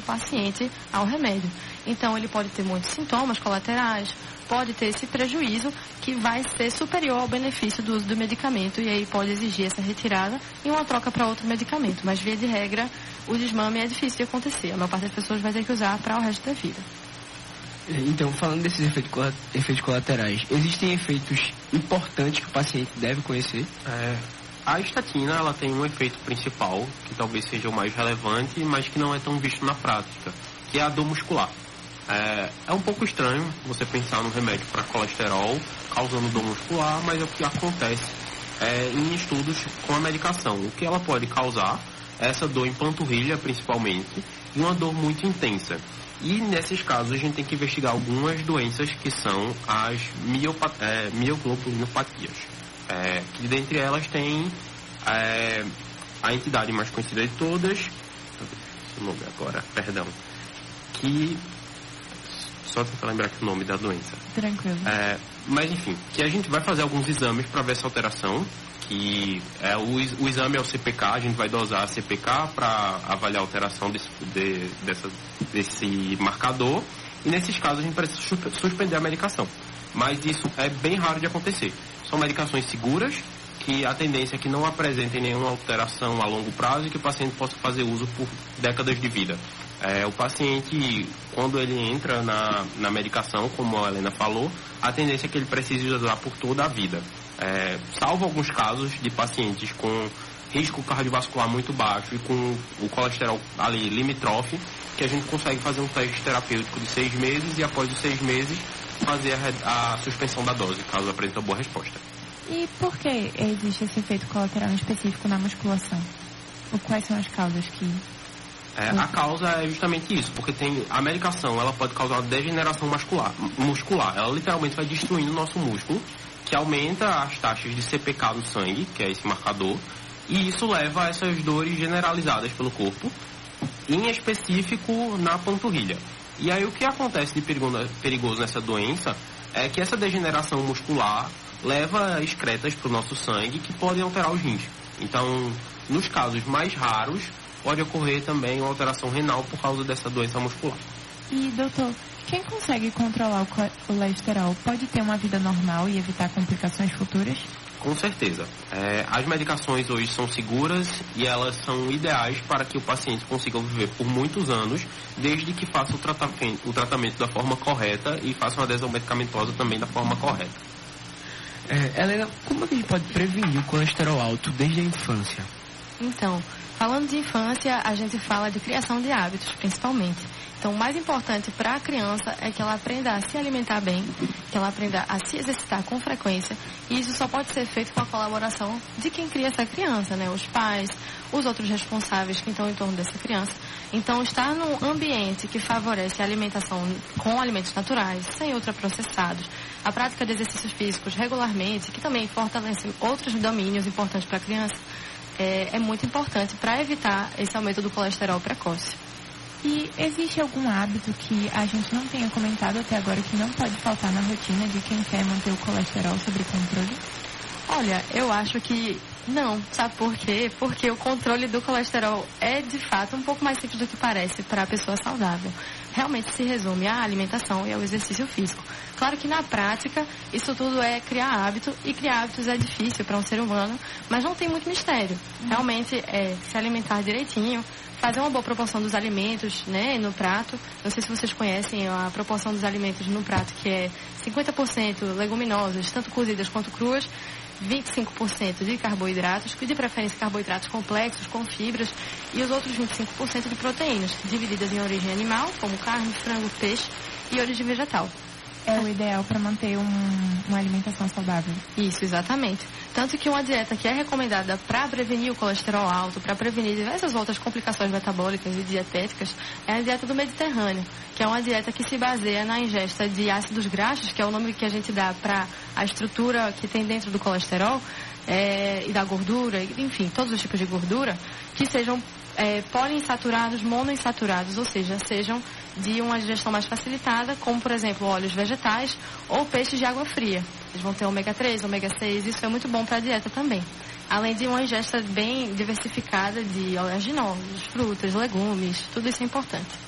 paciente ao remédio. Então, ele pode ter muitos sintomas colaterais, pode ter esse prejuízo que vai ser superior ao benefício do uso do medicamento e aí pode exigir essa retirada e uma troca para outro medicamento. Mas, via de regra, o desmame é difícil de acontecer. A maior parte das pessoas vai ter que usar para o resto da vida. Então, falando desses efeitos colaterais, existem efeitos importantes que o paciente deve conhecer? A estatina, ela tem um efeito principal, que talvez seja o mais relevante, mas que não é tão visto na prática, que é a dor muscular. É um pouco estranho você pensar no remédio para colesterol causando dor muscular, mas é o que acontece em estudos com a medicação. O que ela pode causar é essa dor em panturrilha, principalmente, e uma dor muito intensa. E nesses casos a gente tem que investigar algumas doenças que são as mioglobulinopatias. Que dentre elas tem a entidade mais conhecida de todas, o nome agora, perdão, que só tentar lembrar aqui o nome da doença. Tranquilo. Mas enfim, que a gente vai fazer alguns exames para ver essa alteração, que o exame é o CPK, a gente vai dosar a CPK para avaliar a alteração desse marcador, e nesses casos a gente precisa suspender a medicação. Mas isso é bem raro de acontecer. São medicações seguras, que a tendência é que não apresentem nenhuma alteração a longo prazo e que o paciente possa fazer uso por décadas de vida. O paciente, quando ele entra na medicação, como a Helena falou, a tendência é que ele precise usar por toda a vida. Salvo alguns casos de pacientes com risco cardiovascular muito baixo e com o colesterol ali limítrofe, que a gente consegue fazer um teste terapêutico de 6 meses e após os 6 meses fazer a suspensão da dose, caso apresente uma boa resposta. E por que existe esse efeito colateral específico na musculação? Quais são as causas que... A causa é justamente isso, porque a medicação, ela pode causar uma degeneração muscular. Ela literalmente vai destruindo o nosso músculo, que aumenta as taxas de CPK no sangue, que é esse marcador, e isso leva a essas dores generalizadas pelo corpo, em específico na panturrilha. E aí o que acontece de perigoso nessa doença é que essa degeneração muscular leva excretas para o nosso sangue que podem alterar os rins. Então, nos casos mais raros, pode ocorrer também uma alteração renal por causa dessa doença muscular. E, doutor, quem consegue controlar o colesterol pode ter uma vida normal e evitar complicações futuras? Com certeza. As medicações hoje são seguras e elas são ideais para que o paciente consiga viver por muitos anos, desde que faça o tratamento da forma correta e faça uma adesão medicamentosa também da forma correta. Helena, como é que a gente pode prevenir o colesterol alto desde a infância? Então, falando de infância, a gente fala de criação de hábitos, principalmente. Então, o mais importante para a criança é que ela aprenda a se alimentar bem, que ela aprenda a se exercitar com frequência. E isso só pode ser feito com a colaboração de quem cria essa criança, né? Os pais, os outros responsáveis que estão em torno dessa criança. Então, estar num ambiente que favorece a alimentação com alimentos naturais, sem ultraprocessados, a prática de exercícios físicos regularmente, que também fortalece outros domínios importantes para a criança, é muito importante para evitar esse aumento do colesterol precoce. E existe algum hábito que a gente não tenha comentado até agora que não pode faltar na rotina de quem quer manter o colesterol sob controle? Olha, eu acho que não. Sabe por quê? Porque o controle do colesterol é, de fato, um pouco mais simples do que parece para a pessoa saudável. Realmente se resume à alimentação e ao exercício físico. Claro que na prática, isso tudo é criar hábito, e criar hábitos é difícil para um ser humano, mas não tem muito mistério. Realmente é se alimentar direitinho, fazer uma boa proporção dos alimentos, né, no prato. Não sei se vocês conhecem a proporção dos alimentos no prato, que é 50% leguminosas, tanto cozidas quanto cruas, 25% de carboidratos, de preferência carboidratos complexos, com fibras, e os outros 25% de proteínas, divididas em origem animal, como carne, frango, peixe, e origem vegetal. É o ideal para manter uma alimentação saudável. Isso, exatamente. Tanto que uma dieta que é recomendada para prevenir o colesterol alto, para prevenir diversas outras complicações metabólicas e dietéticas, é a dieta do Mediterrâneo, que é uma dieta que se baseia na ingesta de ácidos graxos, que é o nome que a gente dá para a estrutura que tem dentro do colesterol, e da gordura, enfim, todos os tipos de gordura, que sejam poliinsaturados, monoinsaturados, ou seja, sejam de uma digestão mais facilitada, como, por exemplo, óleos vegetais ou peixes de água fria. Eles vão ter ômega 3, ômega 6, isso é muito bom para a dieta também. Além de uma ingesta bem diversificada de oleaginosos, frutas, legumes, tudo isso é importante.